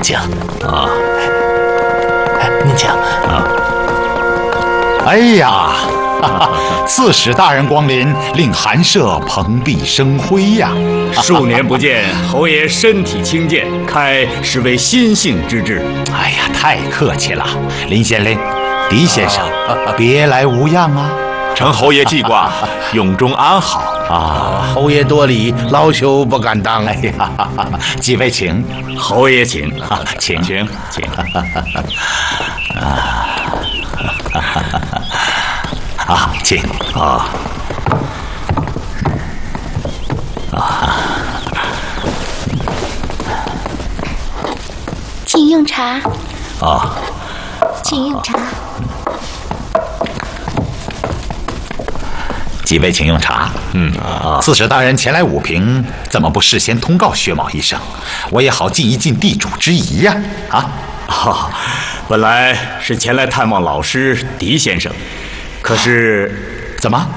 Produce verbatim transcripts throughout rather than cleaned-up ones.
请啊， 您请啊。 哎呀，哈哈，刺史大人光临，令寒舍蓬荜生辉呀！ 数年不见，侯爷身体轻健，开是为心性之志。 哎呀，太客气了，林县令、狄先生，别来无恙啊！ 承侯爷记挂，永中安好啊！侯爷多礼，老朽不敢当。 哎呀，几位请， 侯爷请， 请请请。 啊啊，请啊啊！ 请用茶。 啊， 请用茶。 几位请用茶。 嗯啊， 刺史大人前来武平，怎么不事先通告薛某一声，我也好尽一尽地主之谊呀！啊， 啊，本来是前来探望老师狄先生，可是怎么？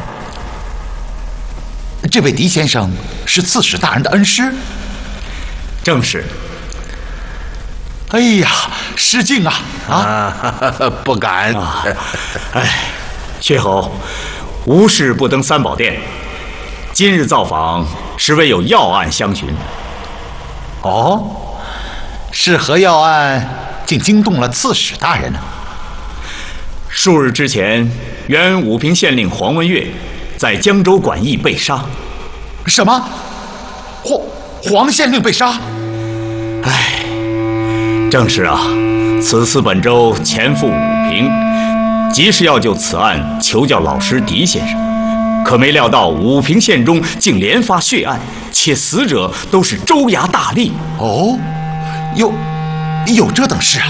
这位狄先生是刺史大人的恩师？ 正是。 哎呀，失敬啊！ 啊，不敢。 啊，哎，薛侯，无事不登三宝殿。今日造访是为有要案相询。 哦，是何要案竟惊动了刺史大人呢？ 数日之前，原武平县令黄文岳在江州馆驿被杀。 什么？黄黄县令被杀？ 唉，正是啊。此次本州前赴武平，即是要就此案求教老师狄先生，可没料到武平县中竟连发血案，且死者都是州衙大吏。 哦，有有这等事啊！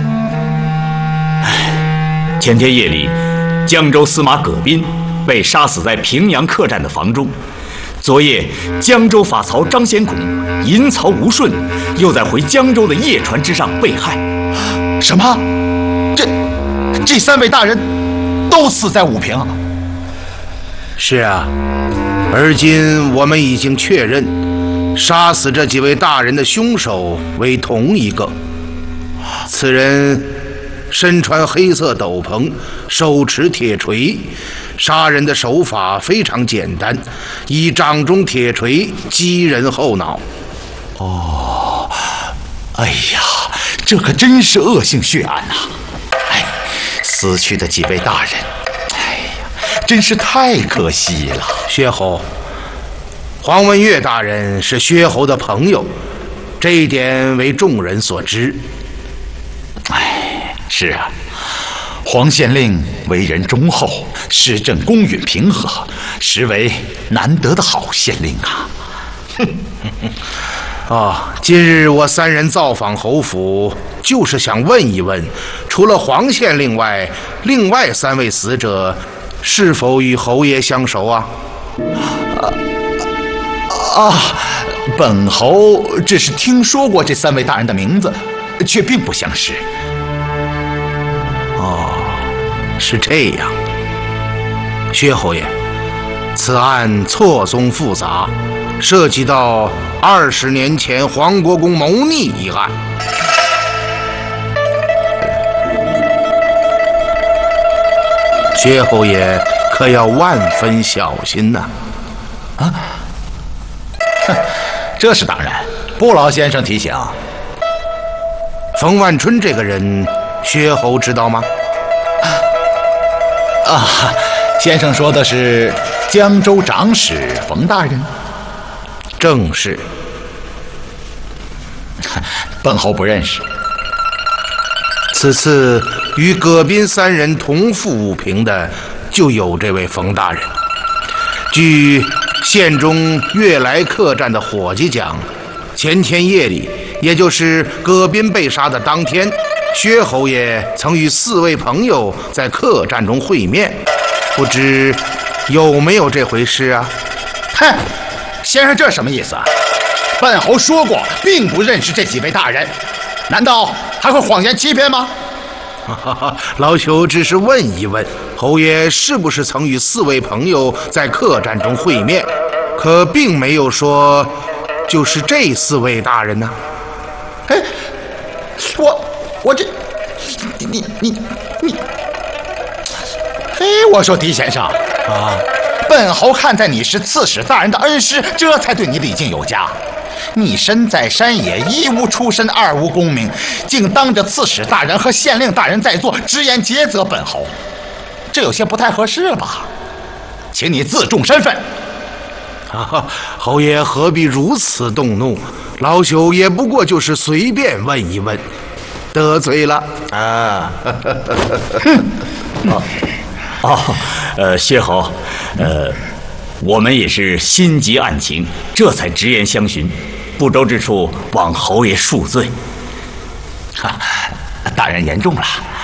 唉，前天夜里，江州司马葛斌被杀死在平阳客栈的房中。昨夜，江州法曹张显孔、银曹吴顺又在回江州的夜船之上被害。 什么？这这三位大人都死在武平？ 是啊，而今我们已经确认，杀死这几位大人的凶手为同一个。此人身穿黑色斗篷，手持铁锤，杀人的手法非常简单，以掌中铁锤击人后脑。 哦，哎呀，这可真是恶性血案呐！哎，死去的几位大人，哎呀，真是太可惜了。 薛侯，黄文岳大人是薛侯的朋友，这一点为众人所知。 哎，是啊，黄县令为人忠厚，施政公允平和，实为难得的好县令啊。 哼。哦，今日我三人造访侯府，就是想问一问，除了黄县令外，另外三位死者是否与侯爷相熟啊？ 啊，啊本侯只是听说过这三位大人的名字，却并不相识。 哦，是这样。薛侯爷，此案错综复杂，涉及到二十年前黄国公谋逆一案。薛侯爷可要万分小心呐！ 啊，哼，这是当然，不劳先生提醒。 冯万春这个人，薛侯知道吗？ 啊，先生说的是江州长史冯大人？ 正是。 本侯不认识。 此次与葛斌三人同赴武平的，就有这位冯大人。据县中悦来客栈的伙计讲，前天夜里，也就是葛斌被杀的当天，薛侯爷曾与四位朋友在客栈中会面，不知有没有这回事啊？ 哼，先生这什么意思啊？本侯说过，并不认识这几位大人，难道还会谎言欺骗吗？ 老朽只是问一问，侯爷是不是曾与四位朋友在客栈中会面，可并没有说就是这四位大人呢。 哎， 我我这，你你你，嘿，我说狄先生啊，本侯看在你是刺史大人的恩师，这才对你礼敬有加。你身在山野，一无出身，二无功名，竟当着刺史大人和县令大人在座，直言诘责本侯，这有些不太合适了吧？请你自重身份。 啊，侯爷何必如此动怒？老朽也不过就是随便问一问，得罪了啊！ 哦哦，呃，薛侯，呃，我们也是心急案情，这才直言相询，不周之处，望侯爷恕罪。 哈，大人言重了。